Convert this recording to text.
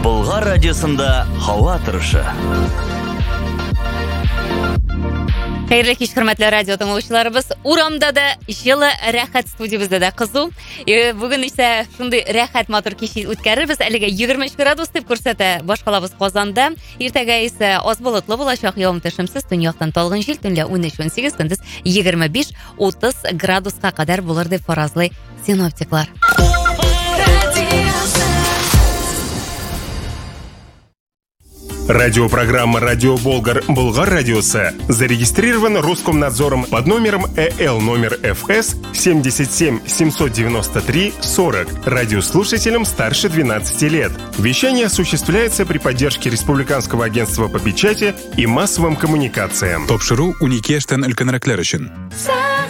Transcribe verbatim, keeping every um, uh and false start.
Болгар радиосында һава торышы. Хәерле кич, хөрмәтле радио тыңлаучыларыбыз. Урамда да җылы рәхәт, студиябездә дә кызу. Бүген исә шундый рәхәт матур кич үткәрербез. Әлегә егерме өч градус дип күрсәтә башкалабыз Казанда. Иртәгә исә аз болытлы булачак, явым-төшемсез, төньяктан талгын җил, төнлә унөч унсигез, көндез егерме биш утыз градуска кадәр булыр дип фаразлый синоптиклар. Радиопрограмма «Радио Болгар» Болгар радиосы зарегистрирован Роскомнадзором под номером Э Л номер Ф С семьдесят семь семьсот девяносто три сорок радиослушателям старше двенадцати лет. Вещание осуществляется при поддержке Республиканского агентства по печати и массовым коммуникациям. Топшыру унике эштән өлкәнрәкләр өчен.